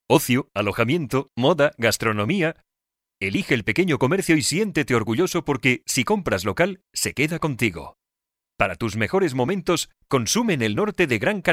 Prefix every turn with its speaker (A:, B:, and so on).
A: Ocio, alojamiento, moda, gastronomía. Elige el pequeño comercio y siéntete orgulloso porque, si compras local, se queda contigo. Para tus mejores momentos, consume en el norte de Gran Canaria.